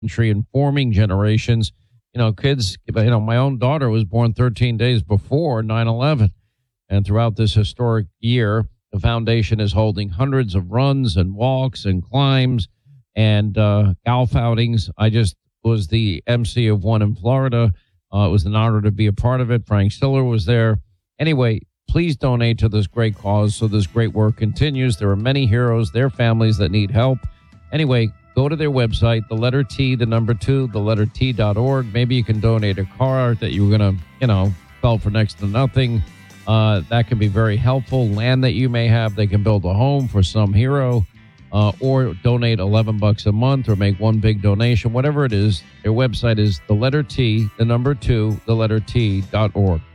country, informing generations. Kids, my own daughter was born 13 days before 9/11. And throughout this historic year, the foundation is holding hundreds of runs and walks and climbs and golf outings. I just was the MC of one in Florida. It was an honor to be a part of it. Frank Stiller was there. Anyway, please donate to this great cause so this great work continues. There are many heroes, their families that need help. Anyway, go to their website, the letter T, the number 2, the letter T.org. Maybe you can donate a car that you were going to, sell for next to nothing. That can be very helpful. Land that you may have, they can build a home for some hero, or donate $11 a month or make one big donation, whatever it is. Their website is the letter T, the number 2, the letter T.org.